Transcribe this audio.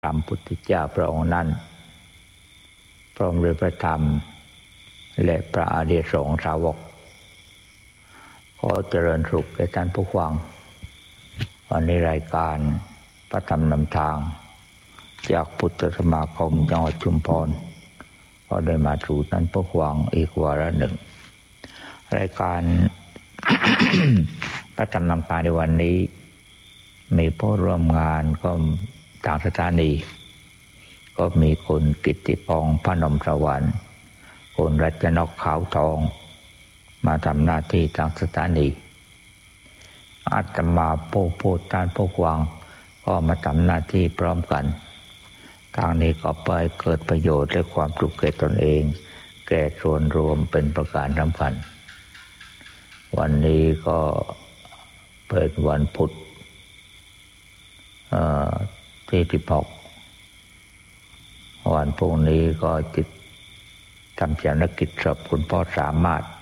พระพุทธเจ้าพระองค์นั้นพร้อมด้วยพระธรรมและพระอริยสงฆ์สาวกขอเจริญสุขแก่ท่านผู้ฟังวันนี้รายการพระธรรมนำทางจากพุทธสมาคมจังหวัดชุมพรก็ได้มาสู่ท่านผู้ฟังอีกวาระหนึ่งรายการ พระธรรมนำทางในวันนี้มีผู้ร่วมงานก็ทางสถานีก็มีคุณกิตติพงษ์พนมสวรรค์คุณรัชนกขาวทองมาทำหน้าที่ทางสถานีอาตมาผู้พูดท่านผู้ฟังก็มาทำหน้าที่พร้อมกันทางนี้ก็ไปเกิดประโยชน์และความสุขแก่ตนเองแก่ส่วนรวมเป็นประการสำคัญวันนี้ก็เป็นวันพุธที่16วันพรุ่งนี้ก็จิตทำภารกิจศพคุณพ่อสามารถ